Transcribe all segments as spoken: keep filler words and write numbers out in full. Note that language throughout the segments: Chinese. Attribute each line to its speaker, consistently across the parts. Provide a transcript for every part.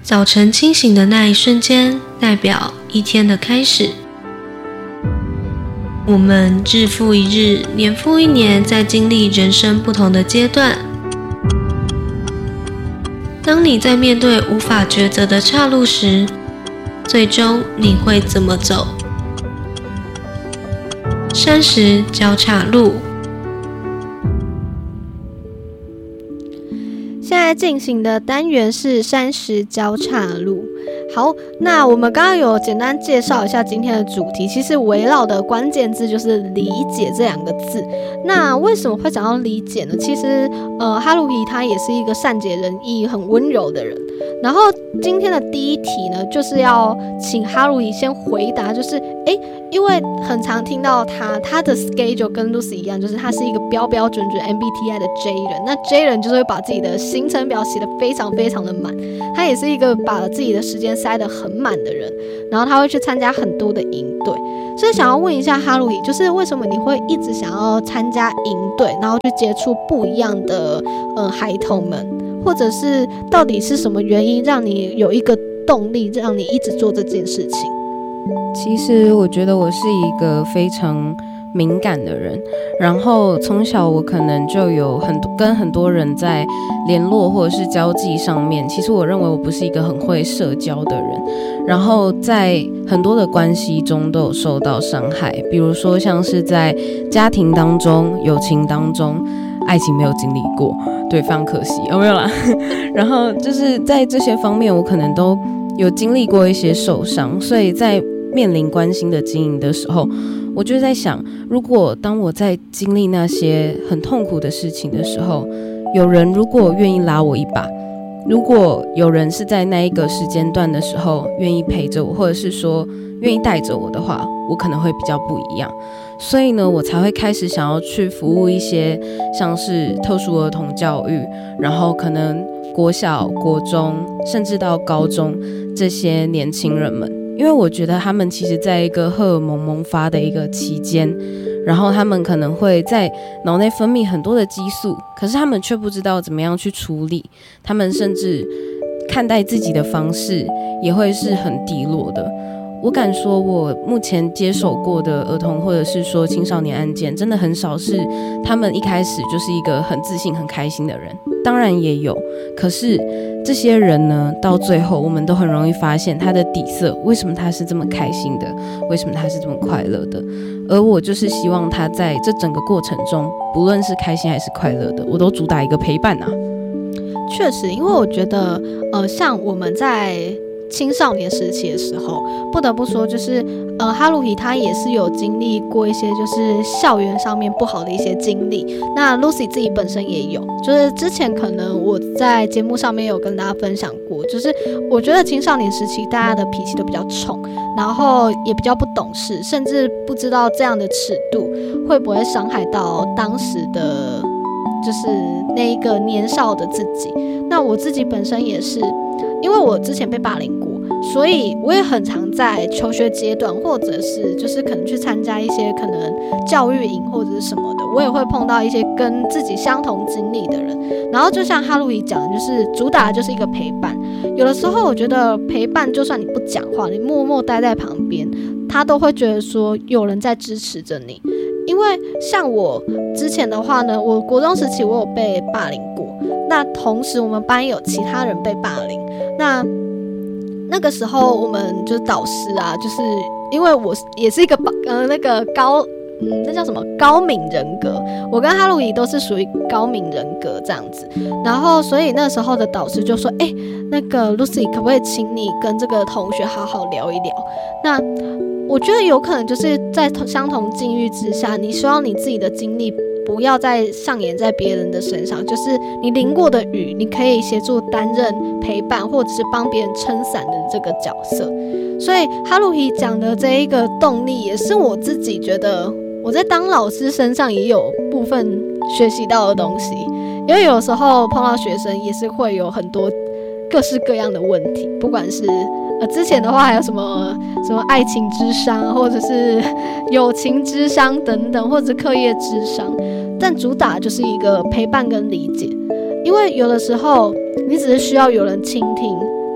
Speaker 1: 早晨清醒的那一瞬间，代表一天的开始。我们日复一日，年复一年，在经历人生不同的阶段。当你在面对无法抉择的岔路时，最终你会怎么走？山石交叉路。
Speaker 2: 现在进行的单元是山石交叉路。好，那我们刚刚有简单介绍一下今天的主题，其实围绕的关键字就是理解这两个字。那为什么会讲到理解呢？其实呃，哈鲁伊他也是一个善解人意、很温柔的人。然后今天的第一题呢，就是要请哈鲁伊先回答，就是诶，因为很常听到他他的 schedule 跟 Lucy 一样，就是他是一个标标准准 M B T I 的 J 人。那 J 人就是会把自己的行程表写得非常非常的满，他也是一个把自己的时间塞得很满的人，然后他会去参加很多的营队。所以想要问一下哈鲁伊，就是为什么你会一直想要参加营队，然后去接触不一样的呃孩童们，或者是到底是什么原因让你有一个动力，让你一直做这件事情？
Speaker 3: 其实我觉得我是一个非常敏感的人，然后从小我可能就有很多跟很多人在联络或者是交际上面，其实我认为我不是一个很会社交的人，然后在很多的关系中都有受到伤害，比如说像是在家庭当中、友情当中，爱情没有经历过，对，非常可惜，有没有啦？然后就是在这些方面，我可能都有经历过一些受伤，所以在面临关系的经营的时候，我就在想，如果当我在经历那些很痛苦的事情的时候，有人如果愿意拉我一把，如果有人是在那一个时间段的时候愿意陪着我，或者是说愿意带着我的话，我可能会比较不一样。所以呢，我才会开始想要去服务一些像是特殊儿童教育，然后可能国小、国中，甚至到高中这些年轻人们。因为我觉得他们其实在一个荷尔蒙萌发的一个期间，然后他们可能会在脑内分泌很多的激素，可是他们却不知道怎么样去处理，他们甚至看待自己的方式也会是很低落的。我敢说，我目前接手过的儿童或者是说青少年案件，真的很少是他们一开始就是一个很自信、很开心的人。当然也有，可是这些人呢，到最后我们都很容易发现他的底色，为什么他是这么开心的，为什么他是这么快乐的。而我就是希望他在这整个过程中，不论是开心还是快乐的，我都主打一个陪伴啊。
Speaker 2: 确实，因为我觉得呃，像我们在青少年时期的时候，不得不说，就是呃，哈鲁伊他也是有经历过一些就是校园上面不好的一些经历。那 Lucy 自己本身也有，就是之前可能我在节目上面有跟大家分享过，就是我觉得青少年时期大家的脾气都比较冲，然后也比较不懂事，甚至不知道这样的尺度会不会伤害到当时的就是那一个年少的自己。那我自己本身也是，因为我之前被霸凌过，所以我也很常在求学阶段，或者是就是可能去参加一些可能教育营或者是什么的，我也会碰到一些跟自己相同经历的人。然后就像哈鲁伊讲的，就是主打的就是一个陪伴。有的时候我觉得陪伴，就算你不讲话，你默默待在旁边，他都会觉得说有人在支持着你。因为像我之前的话呢，我国中时期我有被霸凌过，那同时我们班有其他人被霸凌，那那个时候我们就是导师啊，就是因为我也是一个呃那个高嗯那叫什么高敏人格，我跟哈鲁伊都是属于高敏人格这样子，然后所以那时候的导师就说，哎、欸，那个 Lucy 可不可以请你跟这个同学好好聊一聊？那我觉得有可能就是在相同境遇之下，你希望你自己的经历不要再上演在别人的身上，就是你淋过的雨，你可以协助担任陪伴或者是帮别人撑伞的这个角色。所以哈鲁伊讲的这一个动力，也是我自己觉得我在当老师身上也有部分学习到的东西。因为有时候碰到学生也是会有很多各式各样的问题，不管是呃之前的话还有什么什么爱情之伤，或者是友情之伤等等，或者是课业之伤，但主打就是一个陪伴跟理解。因为有的时候你只是需要有人倾听，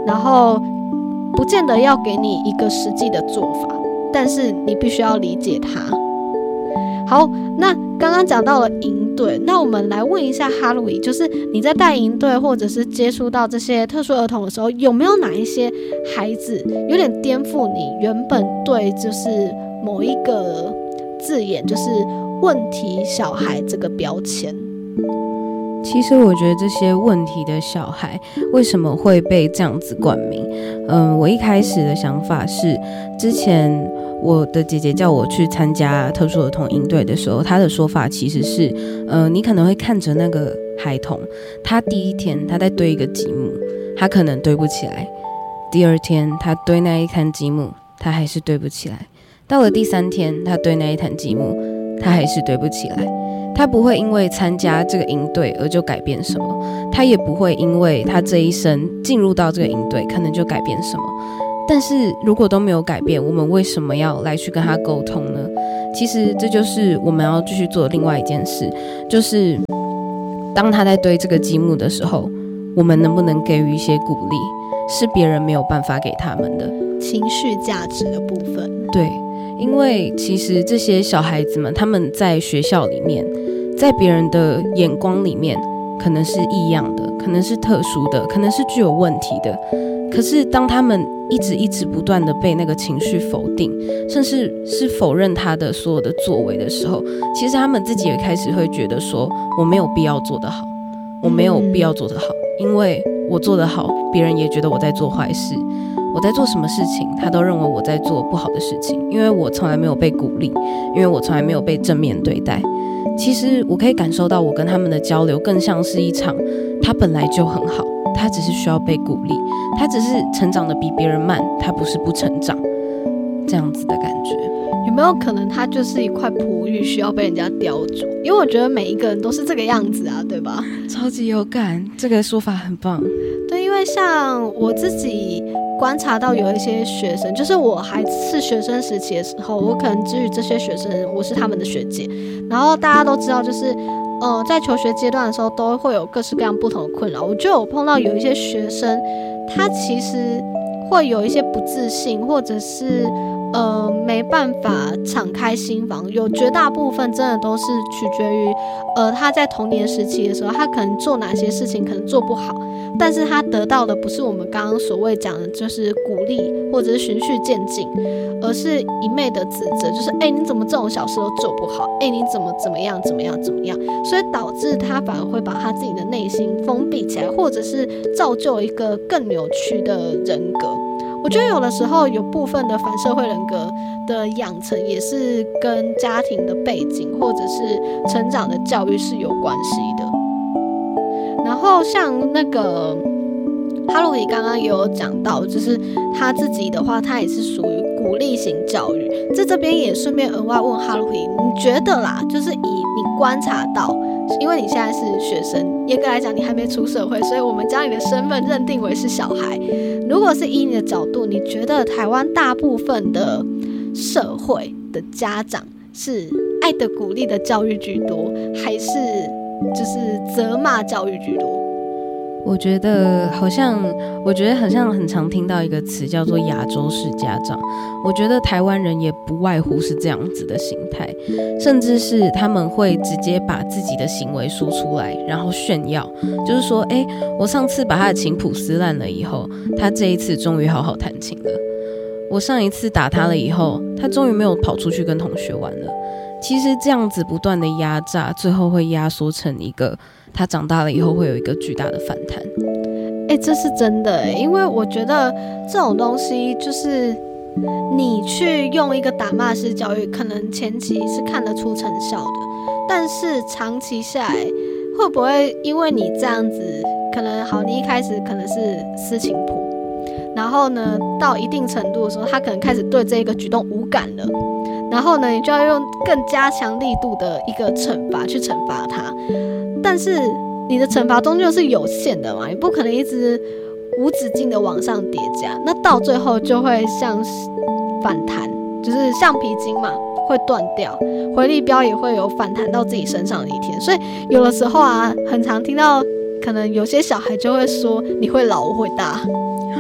Speaker 2: 然后不见得要给你一个实际的做法，但是你必须要理解它。好，那刚刚讲到了营队，那我们来问一下哈鲁伊，就是你在带营队或者是接触到这些特殊儿童的时候，有没有哪一些孩子有点颠覆你原本对就是某一个字眼，就是问题小孩这个标签？
Speaker 3: 其实我觉得这些问题的小孩为什么会被这样子冠名？嗯，我一开始的想法是，之前我的姐姐叫我去参加特殊儿童营队的时候，她的说法其实是，呃，你可能会看着那个孩童，他第一天他在堆一个积木，他可能堆不起来，第二天他堆那一摊积木，他还是堆不起来，到了第三天他堆那一摊积木，他还是堆不起来。他不会因为参加这个营队而就改变什么，他也不会因为他这一生进入到这个营队可能就改变什么。但是如果都没有改变，我们为什么要来去跟他沟通呢？其实这就是我们要继续做的另外一件事，就是当他在堆这个积木的时候，我们能不能给予一些鼓励，是别人没有办法给他们的
Speaker 2: 情绪价值的部分。
Speaker 3: 对，因为其实这些小孩子们，他们在学校里面，在别人的眼光里面可能是异样的，可能是特殊的，可能是具有问题的。可是当他们一直一直不断的被那个情绪否定，甚至是否认他的所有的作为的时候，其实他们自己也开始会觉得说，我没有必要做得好，我没有必要做得好，因为我做得好，别人也觉得我在做坏事，我在做什么事情他都认为我在做不好的事情，因为我从来没有被鼓励，因为我从来没有被正面对待。其实我可以感受到我跟他们的交流更像是一场他本来就很好，他只是需要被鼓励，他只是成长的比别人慢，他不是不成长，这样子的感觉。
Speaker 2: 有没有可能他就是一块璞玉，需要被人家雕琢？因为我觉得每一个人都是这个样子啊，对吧？
Speaker 3: 超级有感，这个说法很棒。
Speaker 2: 对，因为像我自己观察到有一些学生，就是我还是学生时期的时候，我可能至于这些学生，我是他们的学姐，然后大家都知道，就是呃，在求学阶段的时候，都会有各式各样不同的困扰。我就有碰到有一些学生，他其实会有一些不自信，或者是呃没办法敞开心房，有绝大部分真的都是取决于呃他在童年时期的时候，他可能做哪些事情可能做不好，但是他得到的不是我们刚刚所谓讲的就是鼓励或者是循序渐进，而是一昧的指责，就是哎、欸、你怎么这种小事都做不好，哎、欸、你怎么怎么样怎么样怎么样，所以导致他反而会把他自己的内心封闭起来，或者是造就一个更扭曲的人格。我觉得有的时候有部分的反社会人格的养成也是跟家庭的背景或者是成长的教育是有关系的。然后像那个哈鲁伊刚刚也有讲到，就是他自己的话，他也是属于鼓励型教育。在这边也顺便额外问哈鲁伊，你觉得啦，就是以你观察到，因为你现在是学生，严格来讲你还没出社会，所以我们将你的身份认定为是小孩。如果是以你的角度，你觉得台湾大部分的社会的家长是爱的鼓励的教育居多，还是就是责骂教育居多？
Speaker 3: 我觉得好像，我觉得好像很常听到一个词叫做亚洲式家长。我觉得台湾人也不外乎是这样子的心态，甚至是他们会直接把自己的行为说出来，然后炫耀，就是说，哎，我上次把他的琴谱撕烂了以后，他这一次终于好好弹琴了。我上一次打他了以后，他终于没有跑出去跟同学玩了。其实这样子不断的压榨，最后会压缩成一个他长大了以后会有一个巨大的反弹。
Speaker 2: 哎、欸，这是真的哎、欸，因为我觉得这种东西就是你去用一个打骂式教育，可能前期是看得出成效的，但是长期下来，会不会因为你这样子，可能好，你一开始可能是撕琴谱，然后呢，到一定程度的时候，他可能开始对这个举动无感了。然后呢，你就要用更加强力度的一个惩罚去惩罚他，但是你的惩罚终究是有限的嘛，你不可能一直无止境的往上叠加，那到最后就会像反弹，就是橡皮筋嘛，会断掉，回力镖也会有反弹到自己身上的一天。所以有的时候啊，很常听到，可能有些小孩就会说：“你会老，我会大。”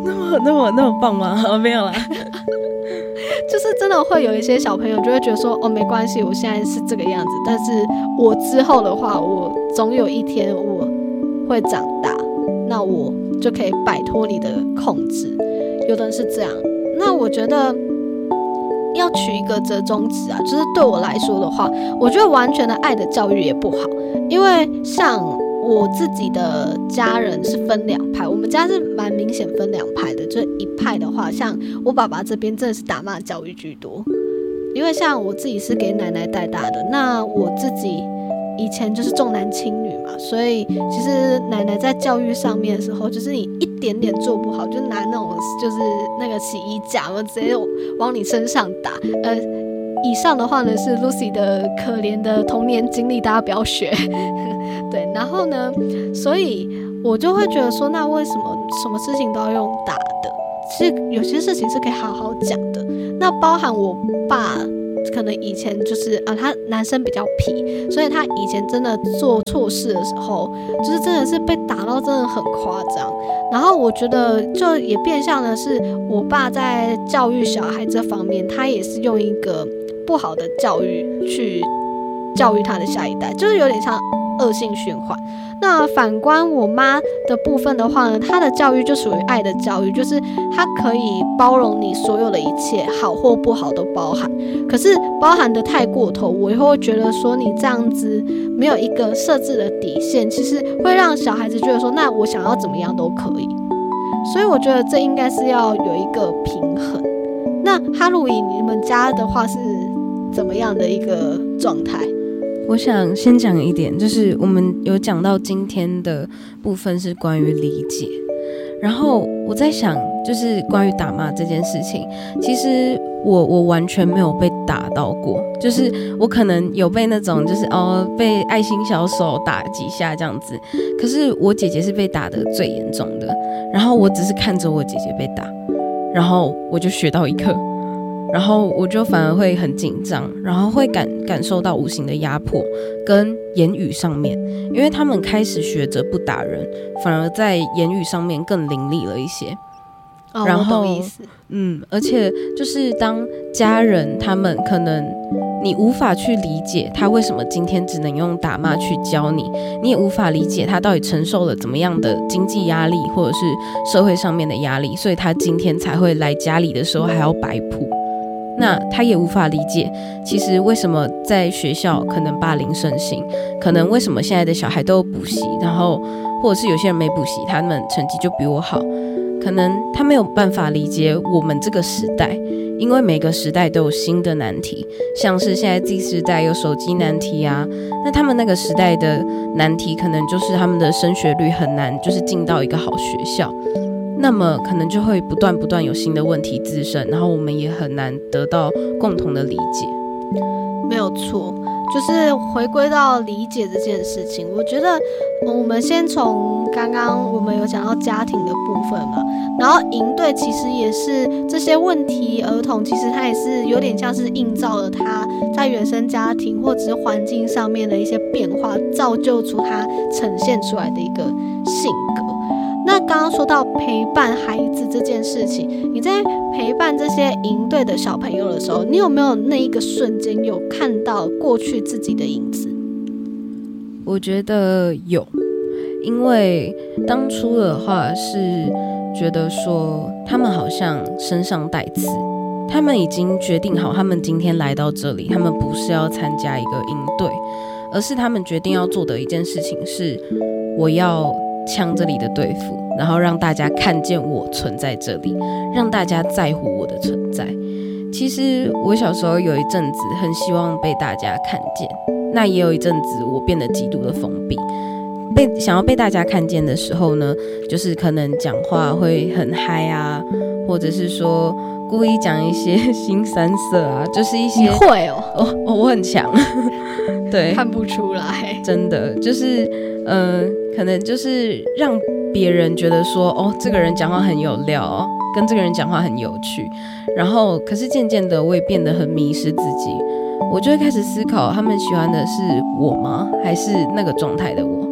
Speaker 3: 那么那么那么棒吗？没有啦。
Speaker 2: 就是真的会有一些小朋友就会觉得说，哦，没关系，我现在是这个样子，但是我之后的话，我总有一天我会长大，那我就可以摆脱你的控制。有的人是这样，那我觉得要取一个折中值啊，就是对我来说的话，我觉得完全的爱的教育也不好，因为像我自己的家人是分两派，我们家是蛮明显分两派的，就是一派的话，像我爸爸这边真的是打骂教育居多，因为像我自己是给奶奶带大的，那我自己以前就是重男轻女嘛，所以其实奶奶在教育上面的时候，就是你一点点做不好，就拿那种就是那个洗衣架嘛，直接往你身上打。呃，以上的话呢是 Lucy 的可怜的童年经历，大家不要学。对，然后呢，所以我就会觉得说，那为什么什么事情都要用打的？其实有些事情是可以好好讲的。那包含我爸。可能以前就是啊，他男生比较皮，所以他以前真的做错事的时候，就是真的是被打到真的很夸张。然后我觉得就也变相的是，我爸在教育小孩这方面，他也是用一个不好的教育去教育他的下一代，就是有点像恶性循环。那反观我妈的部分的话呢，她的教育就属于爱的教育，就是她可以包容你所有的一切，好或不好都包含。可是包含的太过头，我以后会觉得说你这样子没有一个设置的底线，其实会让小孩子觉得说，那我想要怎么样都可以。所以我觉得这应该是要有一个平衡。那哈鲁伊，你们家的话是怎么样的一个状态？
Speaker 3: 我想先讲一点，就是我们有讲到今天的部分是关于理解，然后我在想，就是关于打骂这件事情，其实我我完全没有被打到过，就是我可能有被那种就是哦被爱心小手打几下这样子，可是我姐姐是被打得最严重的，然后我只是看着我姐姐被打，然后我就学到一课。然后我就反而会很紧张，然后会感感受到无形的压迫跟言语上面，因为他们开始学着不打人，反而在言语上面更凌厉了一些。
Speaker 2: 哦，
Speaker 3: 然后
Speaker 2: 我懂意思。
Speaker 3: 嗯，而且就是当家人他们可能你无法去理解他为什么今天只能用打骂去教你，你也无法理解他到底承受了怎么样的经济压力或者是社会上面的压力，所以他今天才会来家里的时候还要摆谱。那他也无法理解，其实为什么在学校可能霸凌盛行，可能为什么现在的小孩都有补习，然后或者是有些人没补习，他们成绩就比我好，可能他没有办法理解我们这个时代，因为每个时代都有新的难题，像是现在 Z 时代有手机难题啊，那他们那个时代的难题可能就是他们的升学率很难，就是进到一个好学校。那么可能就会不断不断有新的问题滋生，然后我们也很难得到共同的理解。
Speaker 2: 没有错，就是回归到理解这件事情，我觉得我们先从刚刚我们有讲到家庭的部分嘛，然后营队其实也是这些问题儿童，其实他也是有点像是映照了他在原生家庭或者是环境上面的一些变化，造就出他呈现出来的一个性格。那刚刚说到陪伴孩子这件事情，你在陪伴这些营队的小朋友的时候，你有没有那一个瞬间有看到过去自己的影子？
Speaker 3: 我觉得有，因为当初的话是觉得说他们好像身上带刺，他们已经决定好他们今天来到这里，他们不是要参加一个营队，而是他们决定要做的一件事情是我要呛这里的队服，然后让大家看见我存在这里，让大家在乎我的存在。其实我小时候有一阵子很希望被大家看见，那也有一阵子我变得极度的封闭。被想要被大家看见的时候呢，就是可能讲话会很嗨啊，或者是说故意讲一些新三色啊，就是一些
Speaker 2: 你会哦，
Speaker 3: 哦哦，我很强，对，
Speaker 2: 看不出来，
Speaker 3: 真的就是呃，可能就是让别人觉得说，哦，这个人讲话很有料哦，跟这个人讲话很有趣，然后可是渐渐的我也变得很迷失自己，我就会开始思考，他们喜欢的是我吗？还是那个状态的我？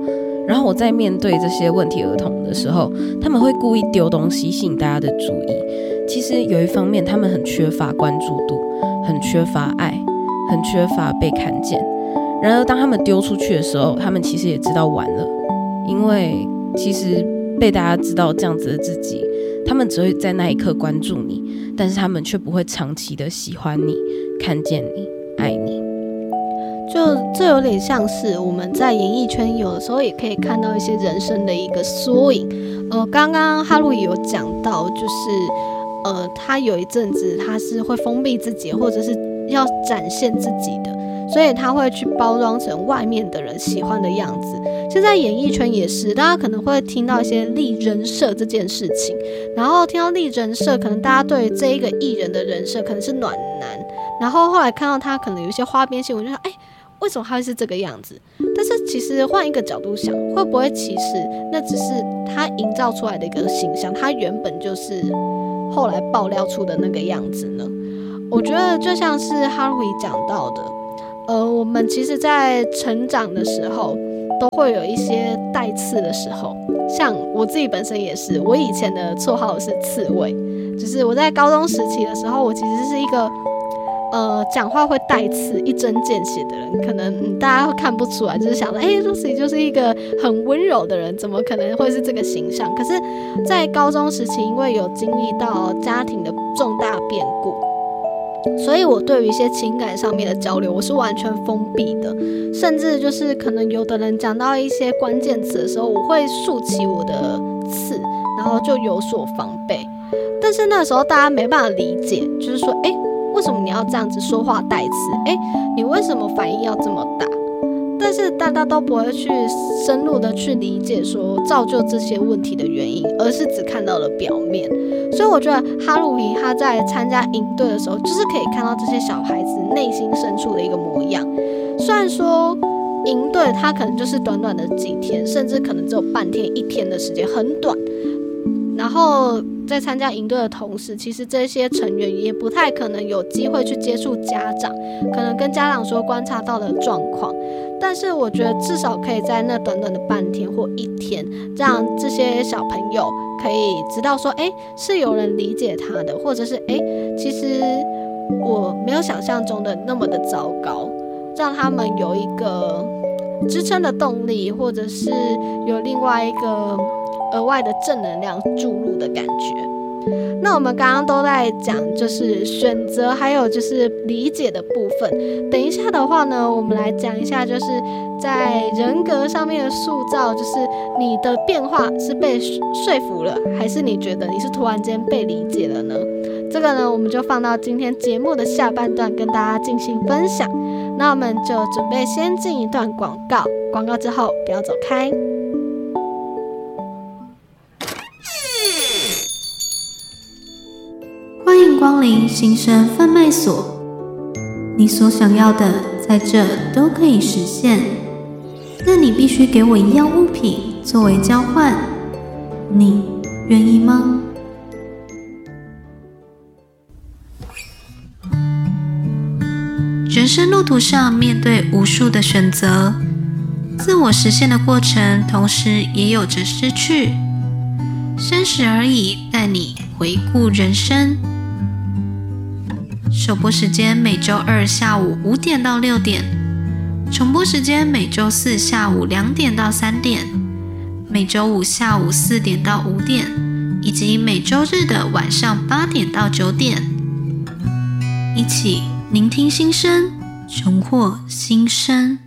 Speaker 3: 然后我在面对这些问题儿童的时候，他们会故意丢东西吸引大家的注意。其实有一方面，他们很缺乏关注度，很缺乏爱，很缺乏被看见。然而当他们丢出去的时候，他们其实也知道完了，因为其实被大家知道这样子的自己，他们只会在那一刻关注你，但是他们却不会长期的喜欢你、看见你、爱你。
Speaker 2: 就这有点像是我们在演艺圈有的时候也可以看到一些人生的一个缩影。呃，刚刚哈鲁也有讲到，就是呃，他有一阵子他是会封闭自己，或者是要展现自己的，所以他会去包装成外面的人喜欢的样子。现在演艺圈也是，大家可能会听到一些立人设这件事情，然后听到立人设，可能大家对这一个艺人的人设可能是暖男，然后后来看到他可能有一些花边新闻，就说哎，为什么他会是这个样子？但是其实换一个角度想，会不会其实那只是他营造出来的一个形象，他原本就是后来爆料出的那个样子呢？我觉得就像是哈鲁讲到的，呃，我们其实在成长的时候都会有一些带刺的时候，像我自己本身也是，我以前的绰号是刺猬，就是我在高中时期的时候，我其实是一个呃讲话会带刺、一针见血的人，可能、嗯、大家会看不出来，就是想说，哎 ，Lucy 就是一个很温柔的人，怎么可能会是这个形象？可是，在高中时期，因为有经历到家庭的重大变故，所以我对于一些情感上面的交流，我是完全封闭的，甚至就是可能有的人讲到一些关键词的时候，我会竖起我的刺，然后就有所防备。但是那时候大家没办法理解，就是说，哎，为什么你要这样子说话带刺？哎，你为什么反应要这么大？但是大家都不会去深入的去理解说造就这些问题的原因，而是只看到了表面。所以我觉得哈鲁伊他在参加营队的时候，就是可以看到这些小孩子内心深处的一个模样。虽然说营队他可能就是短短的几天，甚至可能只有半天一天的时间，很短。然后在参加营队的同时，其实这些成员也不太可能有机会去接触家长，可能跟家长说观察到的状况。但是我觉得至少可以在那短短的半天或一天，让这些小朋友可以知道说，哎，是有人理解他的，或者是哎，其实我没有想象中的那么的糟糕，让他们有一个支撑的动力，或者是有另外一个额外的正能量注入的感觉。那我们刚刚都在讲就是选择还有就是理解的部分，等一下的话呢，我们来讲一下就是在人格上面的塑造，就是你的变化是被说服了，还是你觉得你是突然间被理解了呢？这个呢我们就放到今天节目的下半段跟大家进行分享。那我们就准备先进一段广告，广告之后不要走开。
Speaker 1: 欢迎光临新生贩卖所，你所想要的在这都可以实现，但你必须给我一样物品作为交换，你愿意吗？人生路途上面对无数的选择，自我实现的过程，同时也有着失去。三十而已，带你回顾人生。首播时间每周二下午五点到六点，重播时间每周四下午两点到三点，每周五下午四点到五点，以及每周日的晚上八点到九点。一起聆听心声，重获新生。